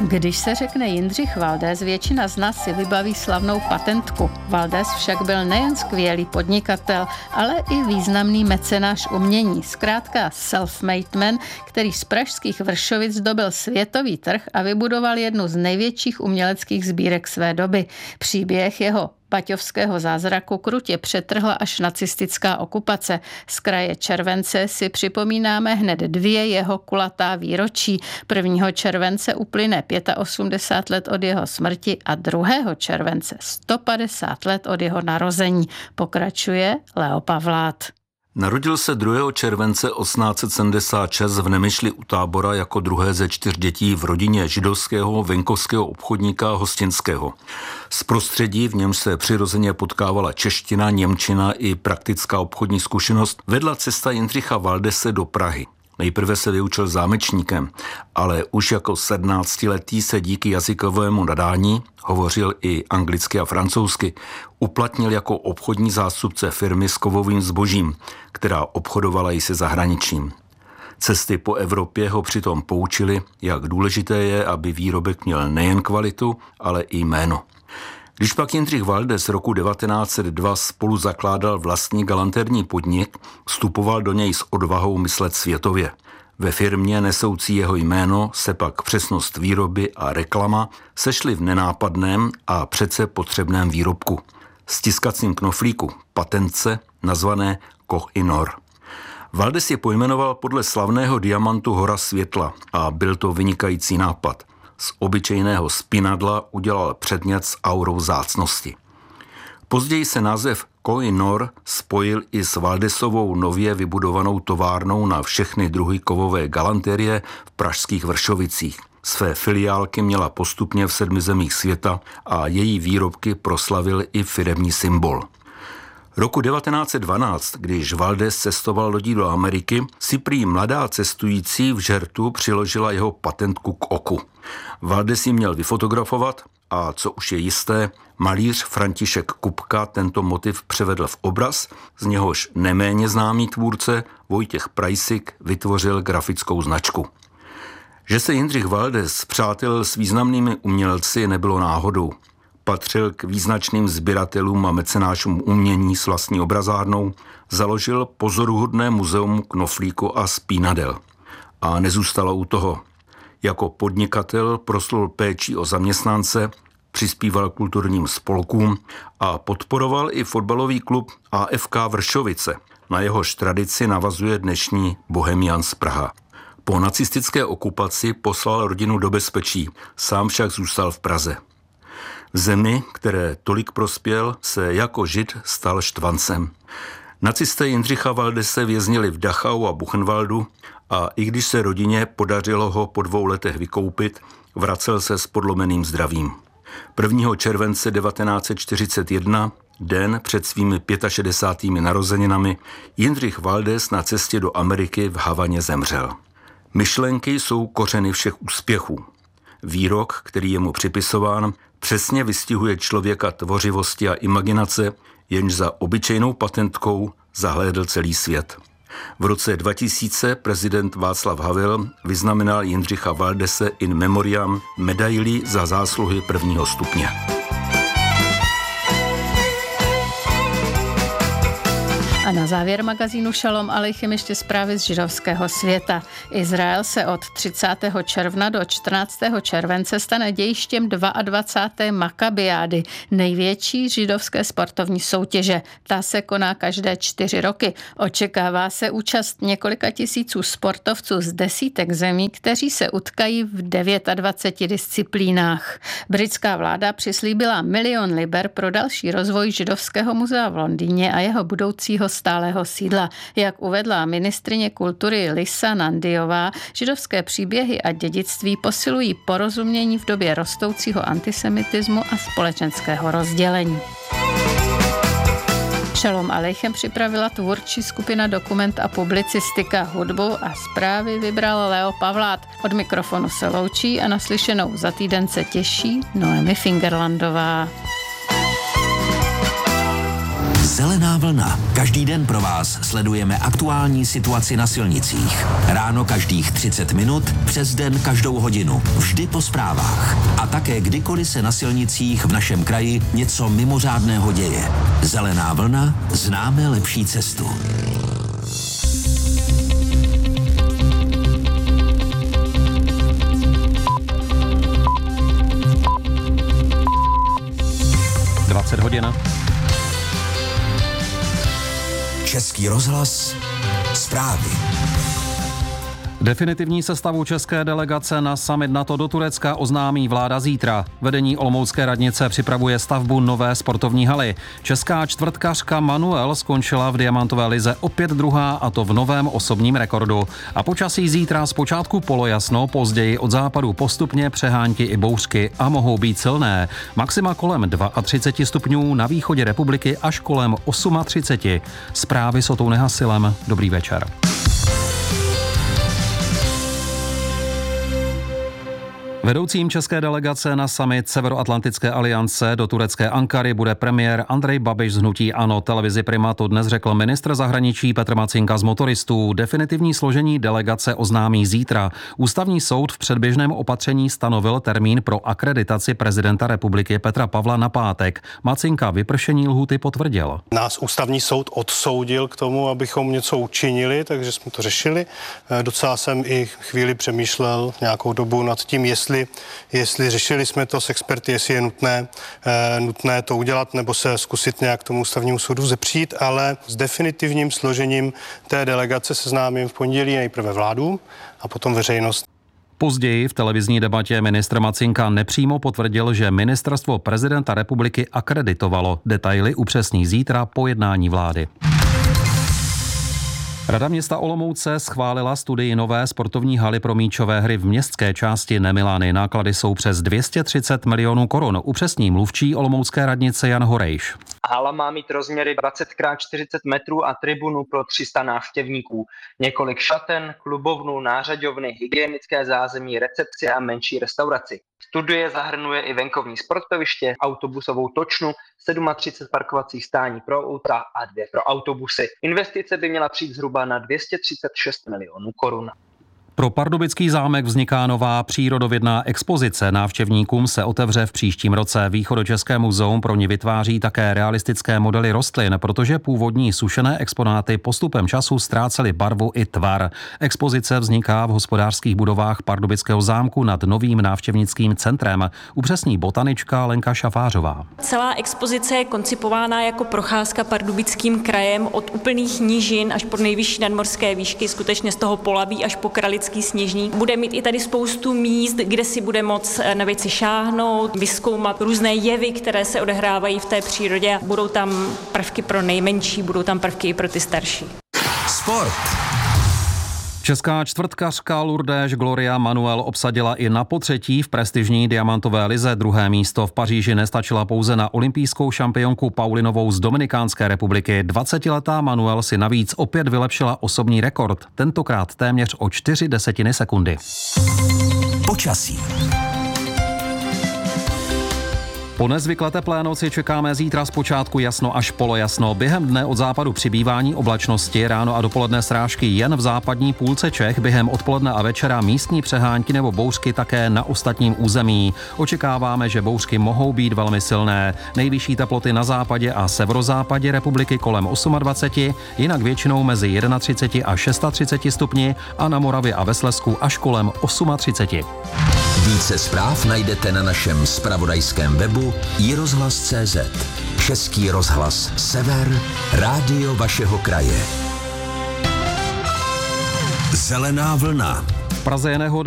Když se řekne Jindřich Valdés, většina z nás si vybaví slavnou patentku. Valdés však byl nejen skvělý podnikatel, ale i významný mecenáš umění. Zkrátka self-made man, který z pražských Vršovic dobyl světový trh a vybudoval jednu z největších uměleckých sbírek své doby. Příběh jeho baťovského zázraku krutě přetrhla až nacistická okupace. Z kraje července si připomínáme hned 2 jeho kulatá výročí. 1. července uplyne 85 let od jeho smrti a 2. července 150 let od jeho narození. Pokračuje Leo Pavlát. Narodil se 2. července 1876 v Nemyšli u Tábora jako druhé ze 4 dětí v rodině židovského venkovského obchodníka Hostinského. Z prostředí, v něm se přirozeně potkávala čeština, němčina i praktická obchodní zkušenost, vedla cesta Jindřicha Valdese do Prahy. Nejprve se vyučil zámečníkem, ale už jako 17letý se díky jazykovému nadání, hovořil i anglicky a francouzsky, uplatnil jako obchodní zástupce firmy s kovovým zbožím, která obchodovala i se zahraničím. Cesty po Evropě ho přitom poučily, jak důležité je, aby výrobek měl nejen kvalitu, ale i jméno. Když pak Jindřich Valdés roku 1902 spolu zakládal vlastní galanterní podnik, vstupoval do něj s odvahou myslet světově. Ve firmě nesoucí jeho jméno se pak přesnost výroby a reklama sešly v nenápadném a přece potřebném výrobku. Stiskacím knoflíku, patentce, nazvané Koh-i-Noor. Valdés je pojmenoval podle slavného diamantu Hora světla a byl to vynikající nápad. Z obyčejného spinadla udělal předmět s aurou vzácnosti. Později se název Koh-i-Noor spojil i s Valdésovou nově vybudovanou továrnou na všechny druhy kovové galanterie v pražských Vršovicích. Své filiálky měla postupně v 7 zemích světa a její výrobky proslavil i firemní symbol. Roku 1912, když Valdés cestoval lodí do Ameriky, si prý mladá cestující v žertu přiložila jeho patentku k oku. Valdés ji měl vyfotografovat a, co už je jisté, malíř František Kupka tento motiv převedl v obraz, z něhož neméně známý tvůrce Vojtěch Prajsik vytvořil grafickou značku. Že se Jindřich Valdés přátelil s významnými umělci, nebylo náhodou. Patřil k význačným sběratelům a mecenášům umění s vlastní obrazárnou, založil pozoruhodné muzeum knoflíku a spínadel. A nezůstalo u toho. Jako podnikatel proslul péčí o zaměstnance, přispíval kulturním spolkům a podporoval i fotbalový klub AFK Vršovice. Na jehož tradici navazuje dnešní Bohemians Praha. Po nacistické okupaci poslal rodinu do bezpečí, sám však zůstal v Praze. V zemi, které tolik prospěl, se jako žid stal štvancem. Nacisté Jindřicha Valdese věznili v Dachau a Buchenwaldu a i když se rodině podařilo ho po 2 letech vykoupit, vracel se s podlomeným zdravím. 1. července 1941, den před svými 65. narozeninami, Jindřich Valdés na cestě do Ameriky v Havaně zemřel. Myšlenky jsou kořeny všech úspěchů. Výrok, který je mu připisován, přesně vystihuje člověka tvořivosti a imaginace, jenž za obyčejnou patentkou zahlédl celý svět. V roce 2000 prezident Václav Havel vyznamenal Jindřicha Valdese in memoriam medailí za zásluhy 1. stupně. A na závěr magazínu Šalom Aleichem ještě zprávy z židovského světa. Izrael se od 30. června do 14. července stane dějištěm 22. Makabiády, největší židovské sportovní soutěže. Ta se koná každé 4 roky. Očekává se účast několika tisíců sportovců z desítek zemí, kteří se utkají v 29 disciplínách. Britská vláda přislíbila 1 000 000 liber pro další rozvoj židovského muzea v Londýně a jeho budoucího stálého sídla. Jak uvedla ministryně kultury Lisa Nandiová, židovské příběhy a dědictví posilují porozumění v době rostoucího antisemitismu a společenského rozdělení. Šalom Aleichem připravila tvůrčí skupina Dokument a publicistika, hudbu a zprávy vybral Leo Pavlát. Od mikrofonu se loučí a naslyšenou za týden se těší Noemi Fingerlandová. Zelená vlna. Každý den pro vás sledujeme aktuální situaci na silnicích. Ráno každých 30 minut, přes den každou hodinu. Vždy po zprávách. A také kdykoliv se na silnicích v našem kraji něco mimořádného děje. Zelená vlna. Známe lepší cestu. hodin. Český rozhlas. Zprávy. Definitivní sestavu české delegace na summit NATO do Turecka oznámí vláda zítra. Vedení olomoucké radnice připravuje stavbu nové sportovní haly. Česká čtvrtkařka Manuel skončila v diamantové lize opět druhá, a to v novém osobním rekordu. A počasí zítra zpočátku polojasno, později od západu postupně přehánky i bouřky a mohou být silné. Maxima kolem 32 stupňů, na východě republiky až kolem 38. Zprávy s Otou Nehasilem. Dobrý večer. Vedoucím české delegace na summit Severoatlantické aliance do turecké Ankary bude premiér Andrej Babiš z hnutí ANO. Televizi Prima to dnes řekl ministr zahraničí Petr Macinka z Motoristů. Definitivní složení delegace oznámí zítra. Ústavní soud v předběžném opatření stanovil termín pro akreditaci prezidenta republiky Petra Pavla na pátek. Macinka vypršení lhůty potvrdil. Nás ústavní soud odsoudil k tomu, abychom něco učinili, takže jsme to řešili. Docela jsem i chvíli přemýšlel nějakou dobu nad tím, jestli řešili jsme to s experty, jestli je nutné to udělat nebo se zkusit nějak tomu ústavnímu soudu zepřít, ale s definitivním složením té delegace seznámím v pondělí nejprve vládu a potom veřejnost. Později v televizní debatě ministr Macinka nepřímo potvrdil, že ministerstvo prezidenta republiky akreditovalo. Detaily upřesní zítra po jednání vlády. Rada města Olomouce schválila studii nové sportovní haly pro míčové hry v městské části Nemilany. Náklady jsou přes 230 milionů korun. Upřesní mluvčí olomoucké radnice Jan Horejš. Hala má mít rozměry 20x40 metrů a tribunu pro 300 návštěvníků. Několik šaten, klubovnu, nářadovny, hygienické zázemí, recepci a menší restauraci. Studie zahrnuje i venkovní sportoviště, autobusovou točnu, 37 parkovacích stání pro auta a 2 pro autobusy. Investice by měla přijít zhruba na 236 milionů korun. Pro Pardubický zámek vzniká nová přírodovědná expozice. Návštěvníkům se otevře v příštím roce. Východočeské muzeum pro ní vytváří také realistické modely rostlin, protože původní sušené exponáty postupem času ztrácely barvu i tvar. Expozice vzniká v hospodářských budovách Pardubického zámku nad novým návštěvnickým centrem. Upřesní botanička Lenka Šafářová. Celá expozice je koncipována jako procházka Pardubickým krajem od úplných nížin až po nejvyšší nadmořské výšky, skutečně z toho Polaví až po Kralický Sněžník. Bude mít i tady spoustu míst, kde si bude moc na věci šáhnout, vyzkoumat různé jevy, které se odehrávají v té přírodě. Budou tam prvky pro nejmenší, budou tam prvky i pro ty starší. Sport. Česká čtvrtkařka Lourdes Gloria Manuel obsadila i na potřetí v prestižní diamantové lize druhé místo. V Paříži nestačila pouze na olympijskou šampionku Paulinovou z Dominikánské republiky. 20letá Manuel si navíc opět vylepšila osobní rekord, tentokrát téměř o 0,4 sekundy. Počasí. Po nezvykle teplé noci čekáme zítra zpočátku jasno až polojasno. Během dne od západu přibývání oblačnosti, ráno a dopoledne srážky jen v západní půlce Čech, během odpoledne a večera místní přehánky nebo bouřky také na ostatním území. Očekáváme, že bouřky mohou být velmi silné. Nejvyšší teploty na západě a severozápadě republiky kolem 28, jinak většinou mezi 31 a 36 stupni a na Moravě a ve Slezsku až kolem 38. Více zpráv najdete na našem zpravodajském webu iRozhlas.cz. Český rozhlas Sever, rádio vašeho kraje. Zelená vlna. V Praze je nehoda.